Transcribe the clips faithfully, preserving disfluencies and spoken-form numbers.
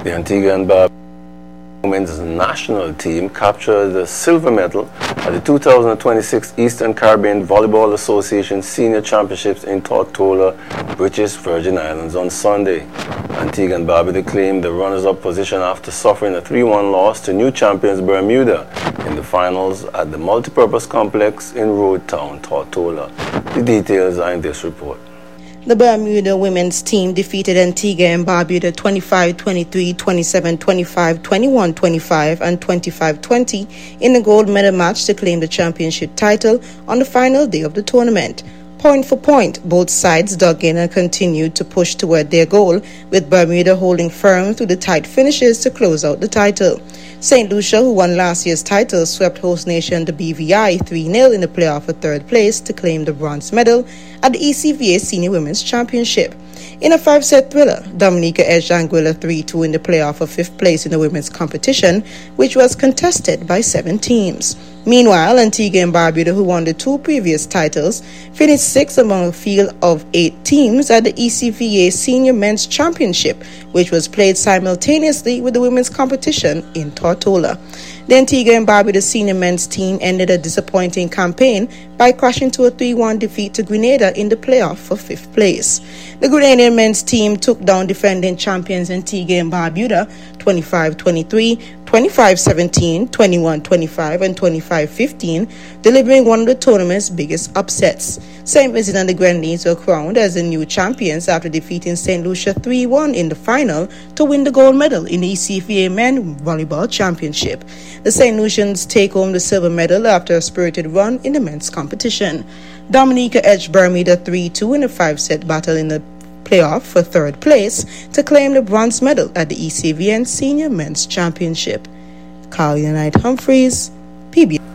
The Antigua and Barbuda women's national team captured the silver medal at the two thousand twenty-six Eastern Caribbean Volleyball Association Senior Championships in Tortola, British Virgin Islands on Sunday. Antigua and Barbuda claimed the runners-up position after suffering a three one loss to new champions Bermuda in the finals at the multipurpose complex in Road Town, Tortola. The details are in this report. The Bermuda women's team defeated Antigua and Barbuda twenty-five twenty-three, twenty-seven twenty-five, twenty-one twenty-five, and twenty-five twenty in the gold medal match to claim the championship title on the final day of the tournament. Point for point, both sides dug in and continued to push toward their goal, with Bermuda holding firm through the tight finishes to close out the title. Saint Lucia, who won last year's title, swept host nation the B V I three nil in the playoff for third place to claim the bronze medal at the E C V A Senior Women's Championship. In a five-set thriller, Dominica edged Anguilla three two in the playoff for fifth place in the women's competition, which was contested by seven teams. Meanwhile, Antigua and Barbuda, who won the two previous titles, finished sixth among a field of eight teams at the E C V A Senior Men's Championship, which was played simultaneously with the women's competition in Tortola. The Antigua and Barbuda senior men's team ended a disappointing campaign by crashing to a three one defeat to Grenada in the playoff for fifth place. The Grenadian men's team took down defending champions Antigua and Barbuda twenty-five twenty-three, twenty-five seventeen, twenty-one twenty-five, and twenty-five fifteen, delivering one of the tournament's biggest upsets. Saint Vincent and the Grenadines were crowned as the new champions after defeating Saint Lucia three one in the final to win the gold medal in the E C V A Men Volleyball Championship. The Saint Lucians take home the silver medal after a spirited run in the men's competition. Dominica edged Bermuda three two in a five-set battle in the playoff for third place to claim the bronze medal at the E C V N Senior Men's Championship. Carly Knight Humphreys, P B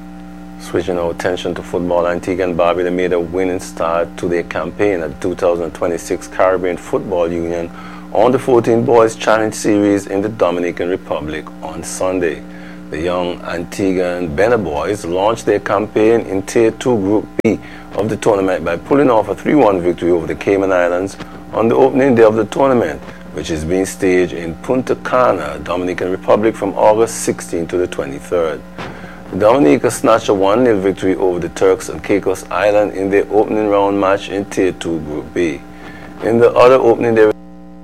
S. Switching our attention to football, Antigua and Barbuda made a winning start to their campaign at the two thousand twenty-six Caribbean Football Union on the fourteen Boys Challenge Series in the Dominican Republic on Sunday. The young Antigua and Bena boys launched their campaign in Tier two Group B of the tournament by pulling off a three one victory over the Cayman Islands on the opening day of the tournament, which is being staged in Punta Cana, Dominican Republic from August sixteenth to the twenty-third. Dominica snatched a one nil victory over the Turks and Caicos Island in their opening round match in Tier two Group B. In the other opening day,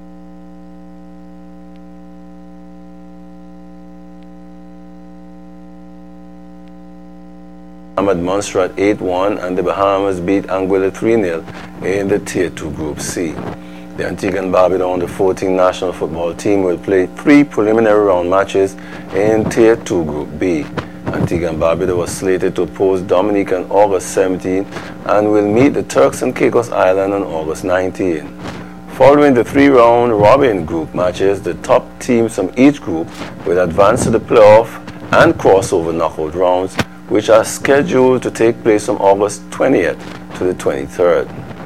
Ahmad Montserrat eight one, and the Bahamas beat Anguilla three nil in the Tier two Group C. The Antigua and Barbuda under fourteen national football team will play three preliminary round matches in Tier two Group B. Antigua and Barbuda was slated to oppose Dominica on August seventeenth and will meet the Turks and Caicos Island on August nineteenth. Following the three-round robin group matches, the top teams from each group will advance to the playoff and crossover knockout rounds, which are scheduled to take place from August twentieth to the twenty-third.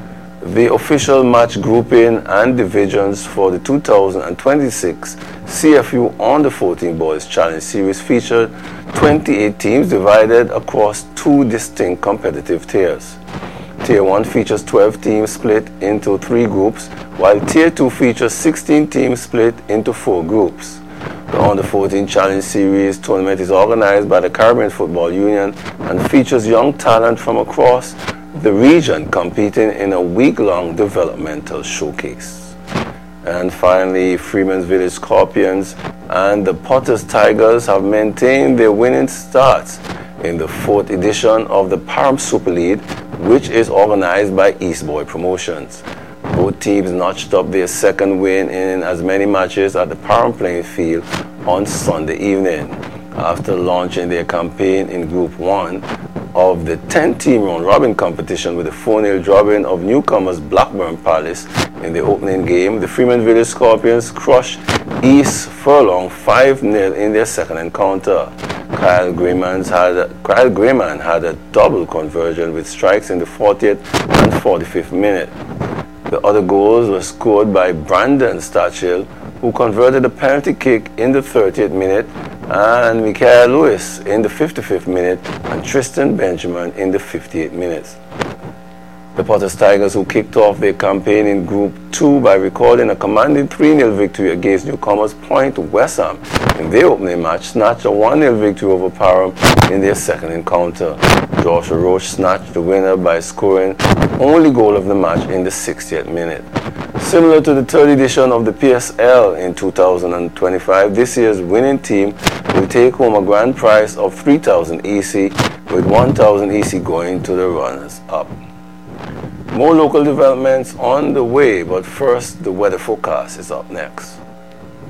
The official match grouping and divisions for the two thousand twenty-six C F U Under fourteen Boys Challenge Series featured twenty-eight teams divided across two distinct competitive tiers. Tier one features twelve teams split into three groups, while Tier two features sixteen teams split into four groups. The Under fourteen Challenge Series tournament is organized by the Caribbean Football Union and features young talent from across the region competing in a week-long developmental showcase. And finally, Freeman's Village Scorpions and the Potters Tigers have maintained their winning starts in the fourth edition of the Param Super League, which is organized by East Boy Promotions. Both teams notched up their second win in as many matches at the Param playing field on Sunday evening. After launching their campaign in Group one of the ten-team round-robin competition with a four nil drubbing of newcomers Blackburn Palace in the opening game, the Freeman Village Scorpions crushed East Furlong five nil in their second encounter. Kyle Grayman had, Kyle Grayman had a double conversion with strikes in the fortieth and forty-fifth minute. The other goals were scored by Brandon Stachel, who converted a penalty kick in the thirtieth minute, and Mikael Lewis in the fifty-fifth minute, and Tristan Benjamin in the fifty-eighth minute. The Potters Tigers, who kicked off their campaign in Group two by recording a commanding three nil victory against newcomers Point West Ham in their opening match, snatched a one nil victory over Parham in their second encounter. Joshua Roach snatched the winner by scoring the only goal of the match in the sixtieth minute. Similar to the third edition of the P S L in two thousand twenty-five, this year's winning team will take home a grand prize of three thousand E C, with one thousand E C going to the runners-up. More local developments on the way, but first the weather forecast is up next.